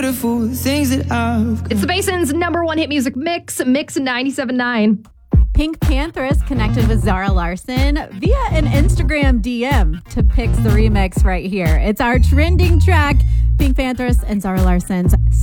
beautiful things that I've... It's the Basin's #1 hit music mix, Mix 97.9. Pink Pantheress connected with Zara Larsson via an Instagram DM to Pix the remix right here. It's our trending track, Pink Pantheress and Zara Larsson's